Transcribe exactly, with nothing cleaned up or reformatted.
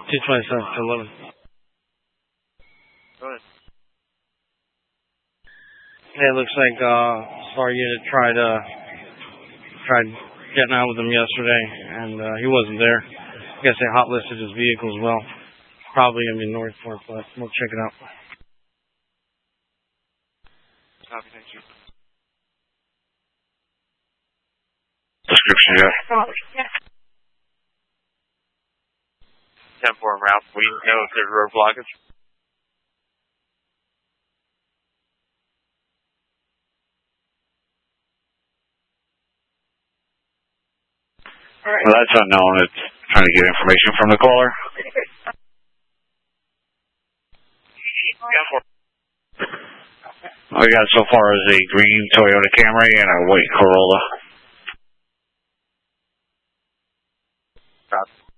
two twenty-seven to eleven. Go ahead. Yeah, it looks like uh, our unit tried uh, tried getting out with him yesterday, and uh, he wasn't there. I guess they hot listed his vehicle as well. Probably gonna be Northport, but we'll check it out. Copy, thank you. Description, yeah. ten four Ralph, we know if there's road blockage. Well, that's unknown. It's trying to get information from the caller. All we got so far is a green Toyota Camry and a white Corolla. Copy.